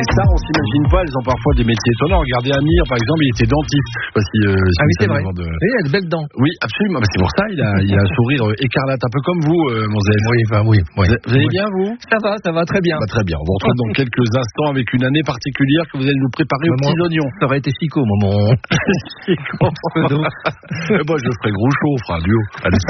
Et ça, on s'imagine pas, elles ont parfois des métiers étonnants. Regardez Amir, par exemple, il était dentiste. Je sais pas si oui, c'est vrai. Oui, il a de belles dents. Oui, absolument. Bah, c'est pour ça, il a un sourire écarlate, un peu comme vous, mon Zef. Oui. Vous allez bien, vous? Ça va très bien. Bah, très bien. On vous retrouve dans quelques instants avec une année particulière que vous allez nous préparer aux petits oignons. Ça aurait été Chico, maman. Chico. Moi, je ferai Groucho, on fera un duo. Allez.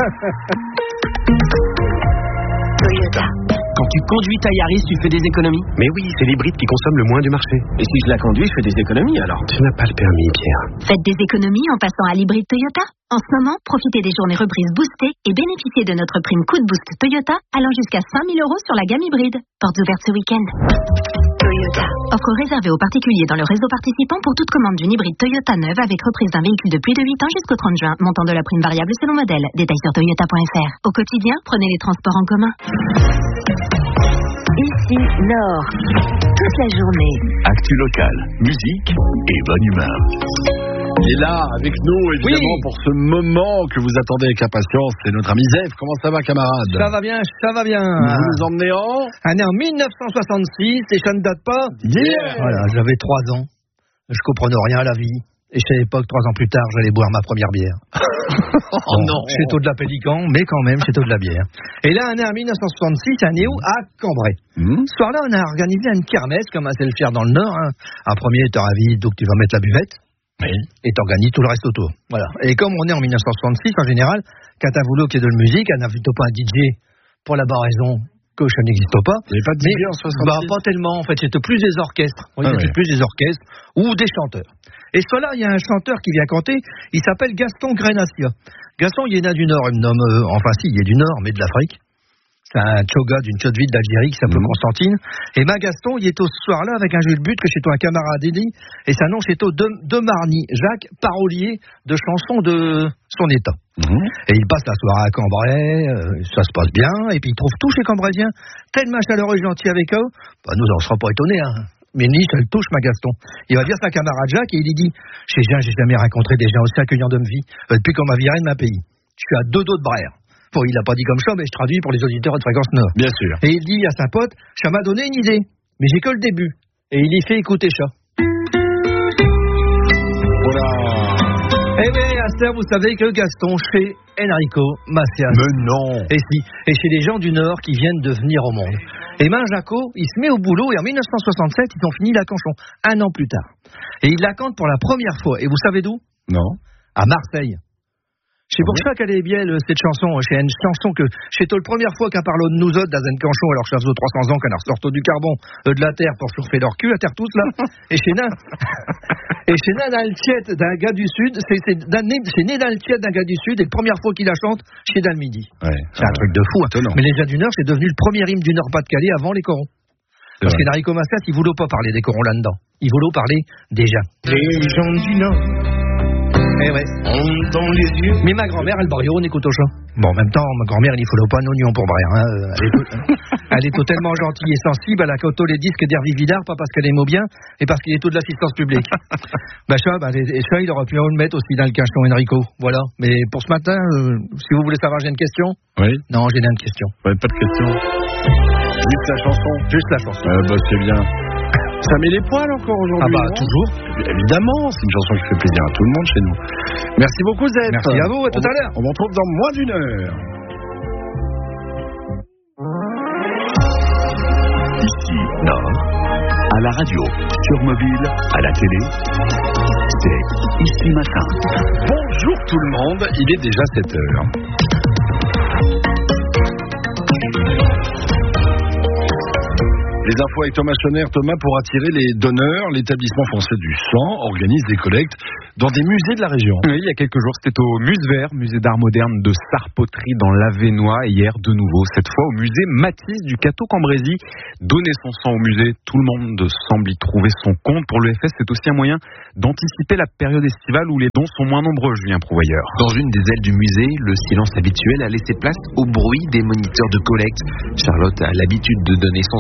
Toyota. Quand tu conduis ta Yaris, tu fais des économies? Mais oui, c'est l'hybride qui consomme le moins du marché. Et si je la conduis, je fais des économies alors? Tu n'as pas le permis, Pierre. Faites des économies en passant à l'hybride Toyota. En ce moment, profitez des journées reprises boostées et bénéficiez de notre prime coup de boost Toyota allant jusqu'à 5 000 € sur la gamme hybride. Portes ouvertes ce week-end. Toyota. Offre réservée aux particuliers dans le réseau participant pour toute commande d'une hybride Toyota neuve avec reprise d'un véhicule de plus de 8 ans jusqu'au 30 juin. Montant de la prime variable selon modèle. Détails sur toyota.fr. Au quotidien, prenez les transports en commun. Ici, Nord. Toute la journée. Actu locale, musique et bonne humeur. Il est là avec nous, évidemment, pour ce moment que vous attendez avec impatience. C'est notre ami Zef. Comment ça va, camarade? Ça va bien. Vous nous emmenez en? En 1966, et ça ne date pas. Yeah. Voilà, j'avais 3 ans. Je comprenais rien à la vie. Et à l'époque, 3 ans plus tard, j'allais boire ma première bière. Oh non. Château de la Pélican, mais quand même, château de la bière. Et là, on est en 1966, à Néo, à Cambrai. Ce soir-là, on a organisé une kermesse, comme à le faire dans le Nord. Un premier, t'es ravi, donc tu vas mettre la buvette. Oui. Et t'organises tout le reste autour. Voilà. Et comme on est en 1966, en général, quand t'as voulu qu'il y ait de la musique, on n'a plutôt pas un DJ pour la bonne raison que ça n'existe pas. Il n'y avait pas de DJ en 66? Pas tellement, en fait. C'était plus des orchestres. C'était plus des orchestres ou des chanteurs. Et ce soir-là, il y a un chanteur qui vient canter. Il s'appelle Gaston Grenacia. Gaston, il est né du Nord. Il me nomme, il est du Nord, mais de l'Afrique. C'est un tchoga d'une petite ville d'Algérie qui s'appelle Constantine. Et Gaston, il est au soir-là avec un jeu de but que chez toi un camarade Eddy. Et sa nom, c'est de Marny, Jacques, parolier de chansons de son état. Et il passe la soirée à Cambrai, ça se passe bien. Et puis il trouve tous ces Cambraisiens tellement chaleureux et gentils avec eux. Bah, nous, on ne sera pas étonnés, Mais ni ça le touche, Gaston. Il va dire ça à camarade Jacques et il lui dit: j'ai jamais rencontré des gens aussi accueillants de ma vie depuis qu'on m'a viré de ma pays. Je suis à 2 dos de Brère. Bon, il l'a pas dit comme ça, mais je traduis pour les auditeurs de Fréquence Nord. Bien sûr. Et il dit à sa pote: ça m'a donné une idée, mais j'ai que le début. Et il y fait écouter ça. Voilà. Eh bien, à ça, vous savez que Gaston chez Enrico Macias. Mais non. Et si. Et chez les gens du Nord qui viennent de venir au monde. Et Jaco, il se met au boulot et en 1967, ils ont fini la canchon, 1 an plus tard. Et il la cante pour la première fois. Et vous savez d'où? Non. À Marseille. C'est pour ça qu'elle est bien, cette chanson. C'est une chanson que c'est la première fois qu'elle parle de nous autres dans un canchon, alors que ça faisait 300 ans qu'on a ressorti du carbon de la terre pour surfer leur cul, la terre tous là. Et chez Nan, dans le tiède d'un gars du Sud, c'est né dans le tiède d'un gars du Sud, et la première fois qu'il la chante, c'est dans le Midi. Ouais, c'est un truc de fou. Mais les gars du Nord, c'est devenu le premier hymne du Nord-Pas-de-Calais avant les corons. Parce qu'Enrico Macias, il voulait pas parler des corons là-dedans. Il voulait parler des gens. Les gens du Nord. Eh ouais. Ont dans les yeux. Mais ma grand-mère, elle barrière, on écoute au chat. Bon, en même temps, ma grand-mère, il ne faut pas un oignon pour barrière. Elle est totalement gentille et sensible. Elle a coto les disques d'Hervé Villard, pas parce qu'elle aime bien, mais parce qu'il est tout de l'assistance publique. Ça, il aurait pu le mettre aussi dans le cachon Enrico. Voilà. Mais pour ce matin, si vous voulez savoir, j'ai une question. Oui. Non, j'ai une question. Ouais, pas de question. Juste la chanson. Juste la chanson. C'est bien. Ça met les poils encore aujourd'hui. Toujours. Évidemment, c'est une chanson qui fait plaisir à tout le monde chez nous. Merci beaucoup, Zef. Merci à vous, à tout à l'heure. On vous retrouve dans moins d'1 heure. Ici, Nord, à la radio, sur mobile, à la télé, c'est Ici Matin. Bonjour tout le monde, il est déjà 7 heures. Les infos avec Thomas Schoner. Thomas, pour attirer les donneurs, l'établissement français du sang organise des collectes dans des musées de la région. Oui, il y a quelques jours, c'était au Musevert, musée d'art moderne de Sarpoterie dans l'Avesnois. Et hier, de nouveau, cette fois au musée Matisse du Cateau-Cambrésis. Donner son sang au musée, tout le monde semble y trouver son compte. Pour l'EFS, c'est aussi un moyen d'anticiper la période estivale où les dons sont moins nombreux, Julien Prouvailleur. Dans une des ailes du musée, le silence habituel a laissé place au bruit des moniteurs de collecte. Charlotte a l'habitude de donner son sang, mais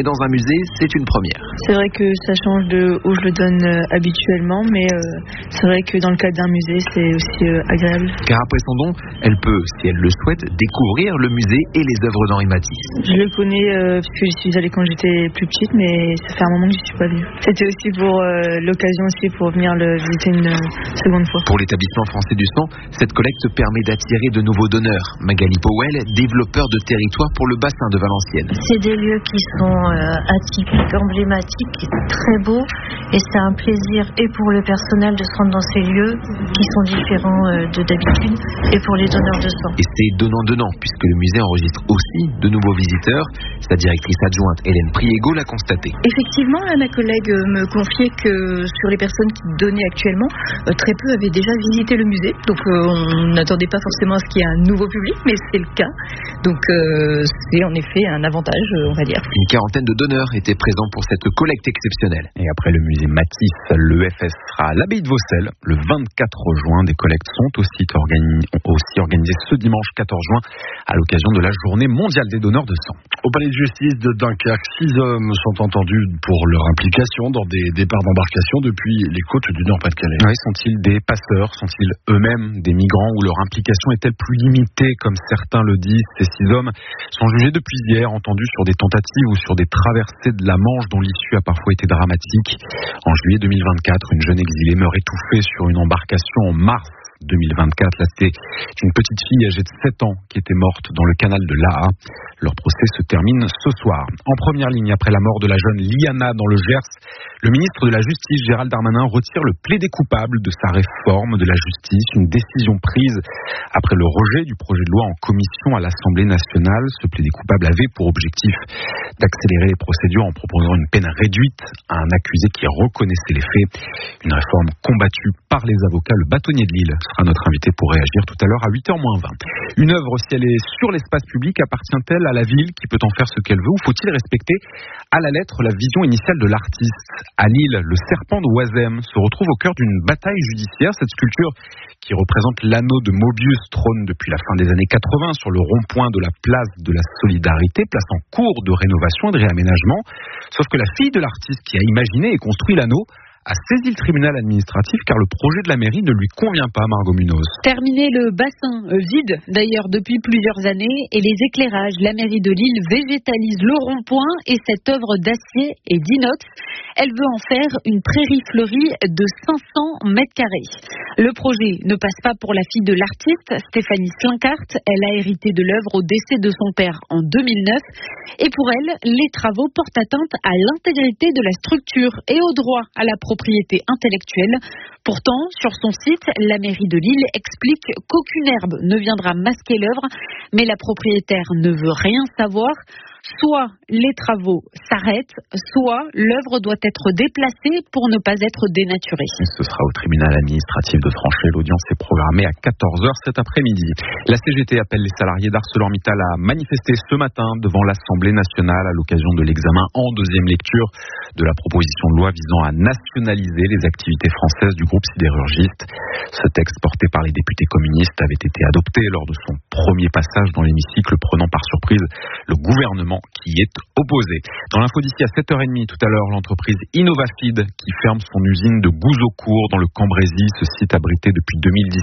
dans un musée, c'est une première. C'est vrai que ça change de où je le donne habituellement, mais c'est vrai que dans le cadre d'un musée, c'est aussi agréable. Car après son don, elle peut, si elle le souhaite, découvrir le musée et les œuvres d'Henri Matisse. Je le connais puisque j'y suis allée quand j'étais plus petite, mais ça fait un moment que j'y suis pas venue. C'était aussi pour l'occasion aussi pour venir le visiter une seconde fois. Pour l'établissement français du sang, cette collecte permet d'attirer de nouveaux donneurs. Magali Powell, développeur de territoire pour le bassin de Valenciennes. C'est des lieux qui sont atypiques, emblématiques, très beaux, et c'est un plaisir et pour le personnel de se rendre dans ces lieux qui sont différents d'habitude, et pour les donneurs de sang. Et c'est donnant-donnant, puisque le musée enregistre aussi de nouveaux visiteurs. Sa directrice adjointe, Hélène Priego, l'a constaté. Effectivement, ma collègue me confiait que sur les personnes qui donnaient actuellement, très peu avaient déjà visité le musée. Donc on n'attendait pas forcément à ce qu'il y ait un nouveau public, mais c'est le cas. Donc c'est en effet un avantage, on va dire. Une quarantaine de donneurs étaient présents pour cette collecte exceptionnelle. Et après le musée Matisse, l'EFS sera à l'abbaye de Vaucelles le 24 juin. Des collectes sont aussi organisées ce dimanche 14 juin à l'occasion de la journée mondiale des donneurs de sang. Au palais de justice de Dunkerque, 6 hommes sont entendus pour leur implication dans des départs d'embarcation depuis les côtes du Nord-Pas-de-Calais. Oui, sont-ils des passeurs? Sont-ils eux-mêmes des migrants ou leur implication est-elle plus limitée comme certains le disent? Ces 6 hommes sont jugés depuis hier, entendus sur des tentatives ou sur des traversées de la Manche dont l'issue a parfois été dramatique. En juillet 2024, une jeune exilée meurt étouffée sur une embarcation. En mars 2024, là c'était une petite fille âgée de 7 ans qui était morte dans le canal de l'Aa. Leur procès se termine ce soir. En première ligne, après la mort de la jeune Liana dans le Gers, le ministre de la Justice, Gérald Darmanin, retire le plaidé coupable de sa réforme de la justice, une décision prise après le rejet du projet de loi en commission à l'Assemblée nationale. Ce plaidé coupable avait pour objectif d'accélérer les procédures en proposant une peine réduite à un accusé qui reconnaissait les faits. Une réforme combattue par les avocats. Le bâtonnier de Lille sera notre invité pour réagir tout à l'heure à 8h-20. Une œuvre, si elle est sur l'espace public, appartient-elle à la ville qui peut en faire ce qu'elle veut, ou faut-il respecter à la lettre la vision initiale de l'artiste? À Lille, le serpent de Oisem se retrouve au cœur d'une bataille judiciaire. Cette sculpture qui représente l'anneau de Mobius trône depuis la fin des années 80 sur le rond-point de la place de la Solidarité, place en cours de rénovation et de réaménagement. Sauf que la fille de l'artiste qui a imaginé et construit l'anneau a saisi le tribunal administratif car le projet de la mairie ne lui convient pas, Margot Munoz. Terminé le bassin, vide d'ailleurs depuis plusieurs années, et les éclairages, la mairie de Lille végétalise le rond-point et cette œuvre d'acier et d'inox. Elle veut en faire une prairie fleurie de 500 mètres carrés. Le projet ne passe pas pour la fille de l'artiste, Stéphanie Slinkart. Elle a hérité de l'œuvre au décès de son père en 2009. Et pour elle, les travaux portent atteinte à l'intégrité de la structure et au droit à la propriété intellectuelle. Pourtant, sur son site, la mairie de Lille explique qu'aucune herbe ne viendra masquer l'œuvre, mais la propriétaire ne veut rien savoir. Soit les travaux s'arrêtent, soit l'œuvre doit être déplacée pour ne pas être dénaturée. Ce sera au tribunal administratif de Franchet. L'audience est programmée à 14h cet après-midi. La CGT appelle les salariés d'ArcelorMittal à manifester ce matin devant l'Assemblée nationale à l'occasion de l'examen en deuxième lecture de la proposition de loi visant à nationaliser les activités françaises du groupe sidérurgiste. Ce texte porté par les députés communistes avait été adopté lors de son premier passage dans l'hémicycle, prenant par surprise le gouvernement qui est opposé. Dans l'info d'ici à 7h30 tout à l'heure, l'entreprise Innovafeed qui ferme son usine de Gouzeaucourt dans le Cambrésis. Ce site abritait depuis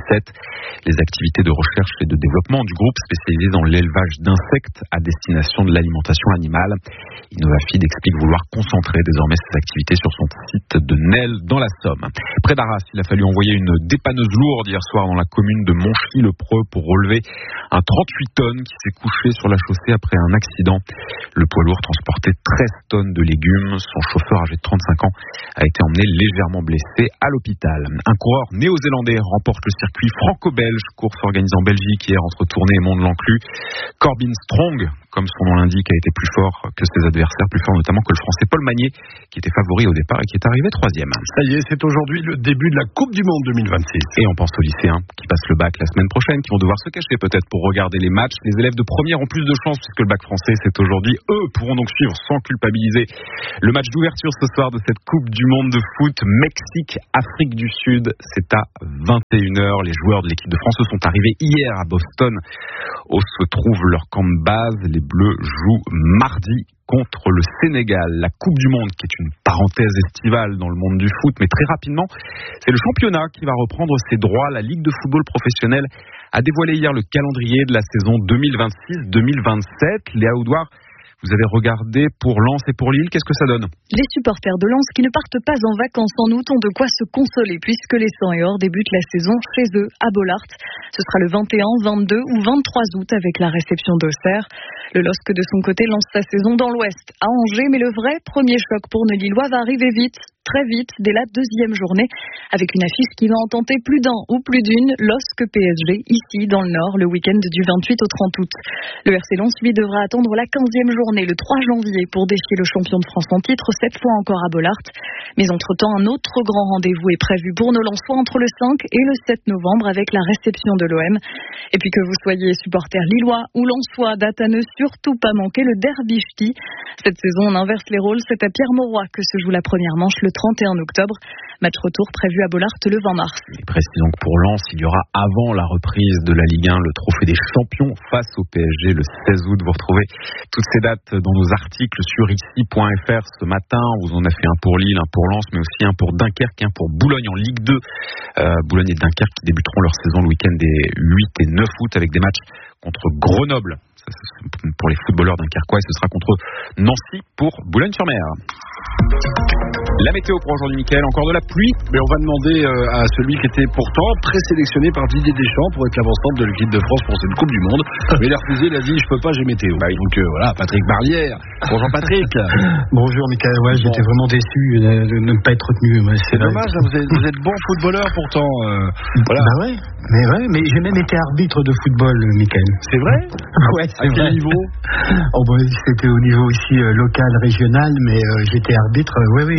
2017 les activités de recherche et de développement du groupe spécialisé dans l'élevage d'insectes à destination de l'alimentation animale. Innovafeed explique vouloir concentrer désormais ses activités sur son site de Nesle dans la Somme. Près d'Arras, il a fallu envoyer une dépanneuse lourde hier soir dans la commune de Monchy-le-Preux pour relever un 38 tonnes qui s'est couché sur la chaussée après un accident. Le poids lourd transportait 13 tonnes de légumes. Son chauffeur âgé de 35 ans a été emmené légèrement blessé à l'hôpital. Un coureur néo-zélandais remporte le circuit franco-belge, course organisée en Belgique hier entre Tournai et Mont-de-l'Enclus. Corbin Strong, comme son nom l'indique, a été plus fort que ses adversaires, plus fort notamment que le Français Paul Magnier, qui était favori au départ et qui est arrivé 3e. Ça y est, c'est aujourd'hui le début de la Coupe du Monde 2026. Et on pense aux lycéens qui passent le bac la semaine prochaine, qui vont devoir se cacher peut-être pour regarder les matchs. Les élèves de première ont plus de chance puisque le bac français c'est aujourd'hui. Eux pourront donc suivre sans culpabiliser le match d'ouverture ce soir de cette Coupe du Monde de foot. Mexique-Afrique du Sud, c'est à 21h. Les joueurs de l'équipe de France sont arrivés hier à Boston où se trouve leur camp de base. Les Bleus jouent mardi contre le Sénégal. La Coupe du Monde, qui est une parenthèse estivale dans le monde du foot, mais très rapidement, c'est le championnat qui va reprendre ses droits. La Ligue de football professionnel a dévoilé hier le calendrier de la saison 2026-2027. Léa Oudouard, vous avez regardé pour Lens et pour Lille, qu'est-ce que ça donne ? Les supporters de Lens qui ne partent pas en vacances en août ont de quoi se consoler puisque les 100 et or débutent la saison chez eux à Bollaert. Ce sera le 21, 22 ou 23 août avec la réception d'Auxerre. Le LOSC de son côté lance sa saison dans l'Ouest à Angers, mais le vrai premier choc pour nos Lillois va arriver vite, très vite, dès la deuxième journée, avec une affiche qui va en tenter plus d'un ou plus d'une, LOSC PSG, ici dans le Nord, le week-end du 28 au 30 août. Le RC Lens, lui, devra attendre la 15e journée, le 3 janvier, pour défier le champion de France en titre, cette fois encore à Bollaert. Mais entre-temps, un autre grand rendez-vous est prévu pour nos Lensois entre le 5 et le 7 novembre avec la réception de l'OM. Et puis que vous soyez supporter lillois ou lensois, date à ne surtout pas manquer, le derby ch'ti. Cette saison, on inverse les rôles, c'est à Pierre-Mauroy que se joue la première manche le 31 octobre. Match retour prévu à Bollaert le 20 mars. Et précisons que pour Lens, il y aura avant la reprise de la Ligue 1 le trophée des champions face au PSG le 16 août. Vous retrouvez toutes ces dates dans nos articles sur ici.fr ce matin. On vous en a fait un pour Lille, un pour Lens, mais aussi un pour Dunkerque, un pour Boulogne en Ligue 2. Boulogne et Dunkerque qui débuteront leur saison le week-end des 8 et 9 août avec des matchs contre Grenoble. Ça, c'est pour les footballeurs dunkerquois, et ce sera contre Nancy pour Boulogne-sur-Mer. La météo pour aujourd'hui, Mickaël, encore de la pluie. Mais on va demander à celui qui était pourtant présélectionné par Didier Deschamps pour être l'avant-centre de l'équipe de France pour cette Coupe du Monde. Mais il a refusé, il a dit je peux pas, j'ai météo. Donc voilà, Patrick Barlière. Bonjour Patrick. Bonjour Mickaël, ouais, j'étais vraiment déçu de ne pas être retenu. C'est dommage, hein, vous êtes bon footballeur pourtant. Voilà. Bah ouais, mais j'ai même été arbitre de football, Mickaël. C'est vrai? Ouais, c'est vrai. À quel niveau? C'était au niveau ici local, régional, mais j'étais arbitre,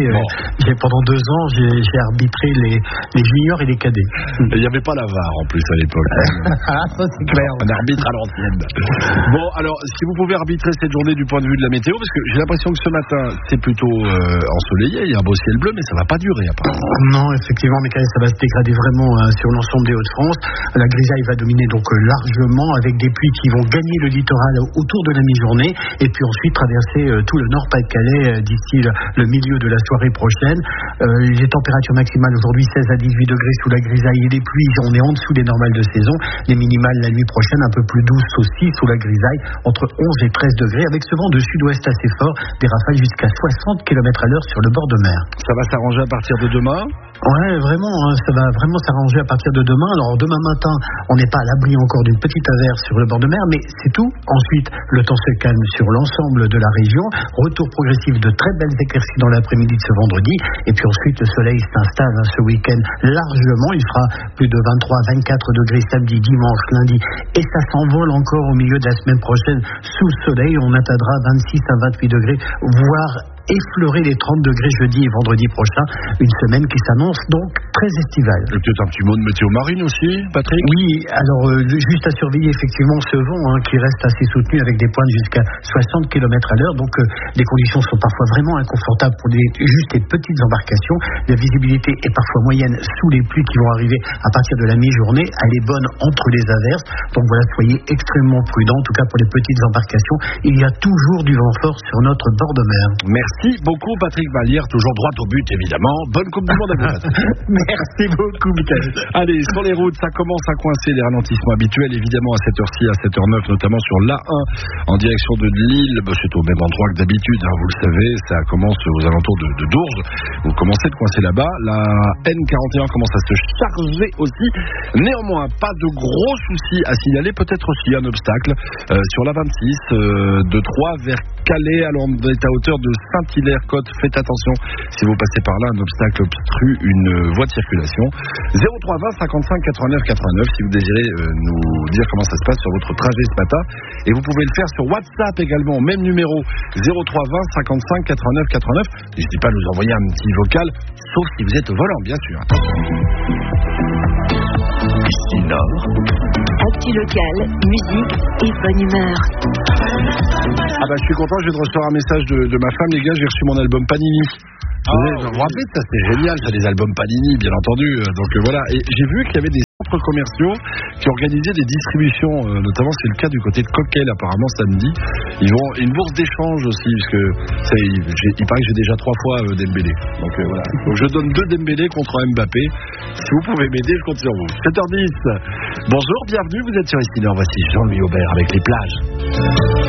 pendant 2 ans, j'ai arbitré les juniors et les cadets. Il n'y avait pas la VAR en plus à l'époque. Ça c'est clair. Un arbitre à l'ancienne. Bon, alors, si vous pouvez arbitrer cette journée du point de vue de la météo, parce que j'ai l'impression que ce matin, c'est plutôt ensoleillé, il y a un beau ciel bleu, mais ça ne va pas durer apparemment. Non, effectivement, mais ça va se dégrader vraiment sur l'ensemble des Hauts-de-France. La grisaille va dominer donc largement, avec des pluies qui vont gagner le littoral autour de la mi-journée, et puis ensuite traverser tout le Nord-Pas-de-Calais d'ici le milieu de la soirée prochaine. Les températures maximales aujourd'hui 16 à 18 degrés sous la grisaille et les pluies, on est en dessous des normales de saison. Les minimales la nuit prochaine un peu plus douces aussi sous la grisaille, entre 11 et 13 degrés, avec ce vent de sud-ouest assez fort, des rafales jusqu'à 60 km/h sur le bord de mer. Ça va s'arranger à partir de demain? Ouais, vraiment, ça va vraiment s'arranger à partir de demain. Alors demain matin, on n'est pas à l'abri encore d'une petite averse sur le bord de mer, mais c'est tout. Ensuite, le temps se calme sur l'ensemble de la région. Retour progressif de très belles éclaircies dans l'après-midi de ce vendredi. Et puis ensuite, le soleil s'installe ce week-end largement. Il fera plus de 23 à 24 degrés samedi, dimanche, lundi. Et ça s'envole encore au milieu de la semaine prochaine. Sous le soleil, on atteindra 26 à 28 degrés, voire effleurer les 30 degrés jeudi et vendredi prochain. Une semaine qui s'annonce donc très estivale. Et peut-être un petit mot de météo marine aussi, Patrick? Oui, alors juste à surveiller effectivement ce vent qui reste assez soutenu avec des pointes jusqu'à 60 km/h. Donc les conditions sont parfois vraiment inconfortables pour juste les petites embarcations. La visibilité est parfois moyenne sous les pluies qui vont arriver à partir de la mi-journée. Elle est bonne entre les averses. Donc voilà, soyez extrêmement prudents. En tout cas pour les petites embarcations, il y a toujours du vent fort sur notre bord de mer. Merci beaucoup Patrick Barlière, toujours droit au but évidemment. Bonne Coupe du Monde à vous Patrick. Merci beaucoup Mickaël. Allez, sur les routes, ça commence à coincer, les ralentissements habituels évidemment à cette heure-ci, à 7h09 notamment sur l'A1 en direction de Lille. C'est au même endroit que d'habitude, hein, vous le savez, ça commence aux alentours de Dourges. Vous commencez de coincer là-bas. La N41 commence à se charger aussi. Néanmoins, pas de gros soucis à signaler, peut-être aussi un obstacle sur la 26 de Troyes vers Calais, alors on est à hauteur de Saint-Hilaire-Côte. Faites attention, si vous passez par là, un obstacle obstrue une voie de circulation. 03 20 55 89 89 si vous désirez nous dire comment ça se passe sur votre trajet ce matin. Et vous pouvez le faire sur WhatsApp également, même numéro 03 20 55 89 89. N'hésitez pas à nous envoyer un petit vocal, sauf si vous êtes au volant, bien sûr. Ici Nord. Actu local, musique et bonne humeur. Ah bah je suis content, je viens de recevoir un message de ma femme, les gars, j'ai reçu mon album Panini. Vous vous rappelez, ça c'était génial, ça, des albums Panini, bien entendu. Donc voilà, et j'ai vu qu'il y avait des centres commerciaux qui organisaient des distributions, notamment c'est le cas du côté de Coquel apparemment samedi. Ils vont une bourse d'échange aussi, parce que il paraît que j'ai déjà 3 fois Dembélé. Donc voilà. Donc je donne 2 Dembélé contre Mbappé. Si vous pouvez m'aider, je compte sur vous. 7h10. Bonjour, bienvenue, vous êtes sur Ici Nord. Voici Jean-Louis Aubert avec les plages.